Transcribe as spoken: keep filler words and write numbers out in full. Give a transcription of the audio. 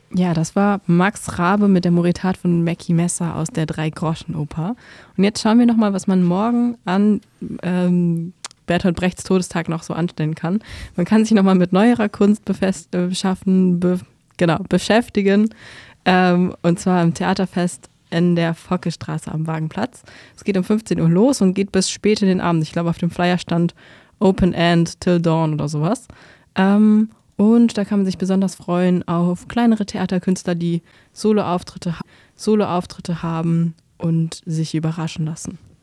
Ja, das war Max Rabe mit der Moritat von Mackie Messer aus der Drei-Groschen-Oper. Und jetzt schauen wir nochmal, was man morgen an ähm, Bertolt Brechts Todestag noch so anstellen kann. Man kann sich nochmal mit neuerer Kunst befest, äh, beschaffen, be, genau, beschäftigen. Ähm, und zwar im Theaterfest in der Fockestraße am Wagenplatz. Es geht um fünfzehn Uhr los und geht bis spät in den Abend. Ich glaube, auf dem Flyer stand Open End till Dawn oder sowas. Ähm, Und da kann man sich besonders freuen auf kleinere Theaterkünstler, die Solo-Auftritte, Solo-Auftritte haben und sich überraschen lassen.